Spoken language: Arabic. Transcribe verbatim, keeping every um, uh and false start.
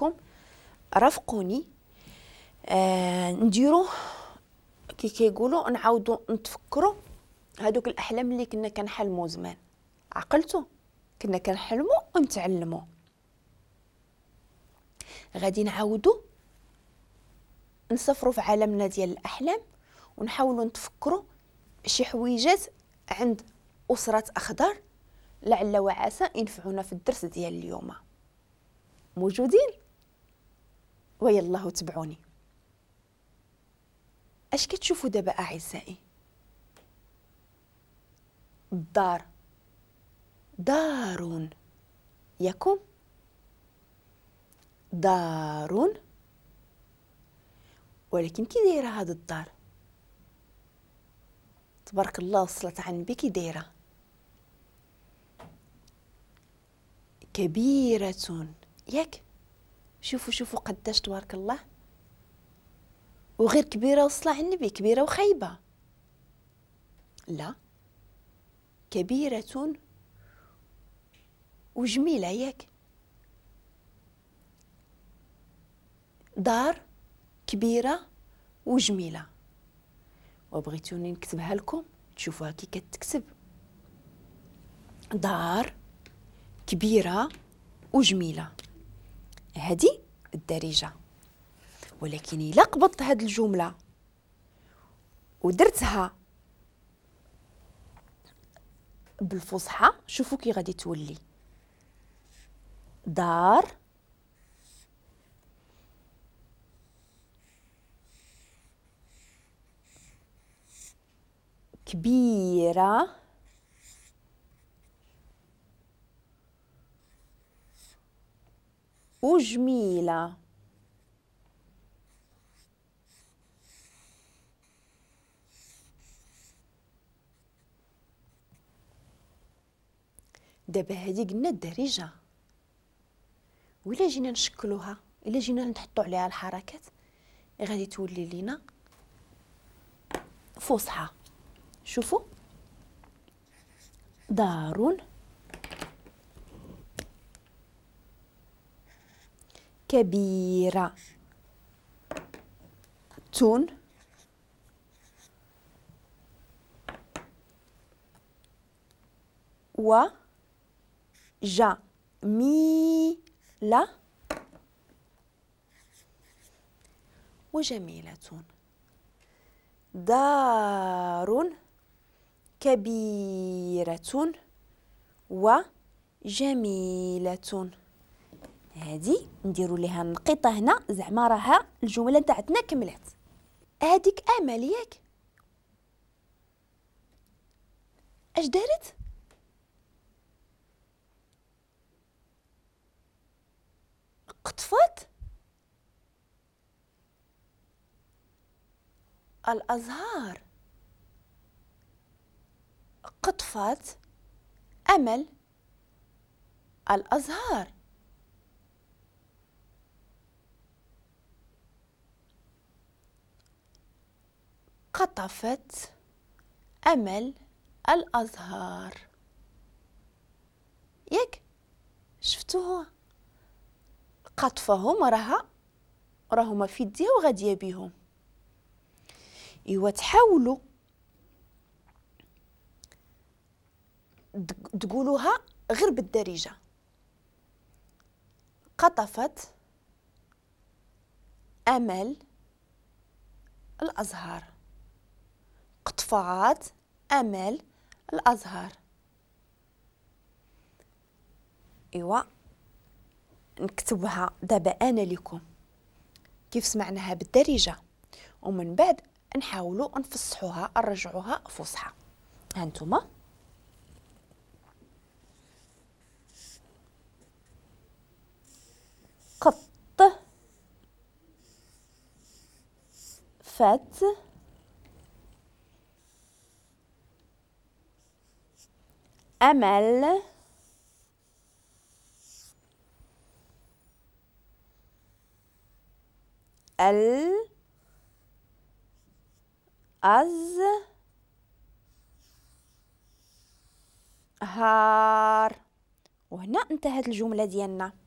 لكم رافقوني آه نديرو كي كيقولوا نعاودوا نتفكروا هذوك الاحلام اللي كنا كنحلموا زمان. عقلتوا كنا كنحلموا ونتعلموا. غادي نعاودوا نسافروا في عالمنا ديال الاحلام ونحاولوا نتفكروا شي حويجات عند اسره اخضر لعل وعسى ينفعونا في الدرس ديال اليوم. موجودين؟ ويلا تبعوني. اش كتشوفوا دابا اعزائي؟ الدار دار ياكم دار، ولكن كي دايره هاد الدار؟ تبارك الله صلات على النبي. كي دايره؟ كبيرة ياك؟ شوفوا شوفوا قداش تبارك الله. وغير كبيرة وصلة على النبي، كبيرة وخايبة؟ لا، كبيرة وجميلة ياك؟ دار كبيرة وجميلة. وبغيتوني نكتبها لكم تشوفوها كي كتكتب. دار كبيرة وجميلة، هذه الدارجة. ولكن إلا قبضت هاد الجملة ودرتها بالفصحى، شوفوا كي غادي تولي. دار كبيرة وجميلة. دابا هذه قلنا الدارجة، وإلا جينا نشكلوها، إلا جينا نحطوا عليها الحركات، غادي تولي لينا فصحى. شوفوا، دار كبيرة تون وجميلة وجميلة. دار كبيرة وجميلة. هذه نديروا لها نقيطه هنا، زعما راها الجمله تاعتنا كملت. هذيك امل ياك؟ اش دارت؟ قطفت الازهار. قطفت امل الازهار. قطفت امل الازهار. ياك؟ شفتوها؟ قطفهم راها راهما في يديها وغاديه بيهم. ايوا تحاولوا تقولوها غير بالدارجه. قطفت امل الازهار. قطفات امل الازهار. ايوا نكتبها دابا انا لكم كيف سمعناها بالدارجه، ومن بعد نحاولوا نفصحوها نرجعوها فصحى. هانتوما قط فات امل الازهار. وهنا انتهت الجمله ديالنا.